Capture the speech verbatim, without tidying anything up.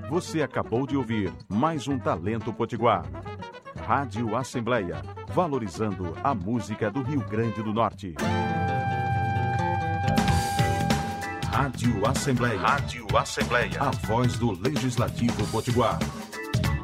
Você acabou de ouvir mais um Talento Potiguar. Rádio Assembleia, valorizando a música do Rio Grande do Norte. Rádio Assembleia. Rádio Assembleia. A voz do Legislativo Potiguar.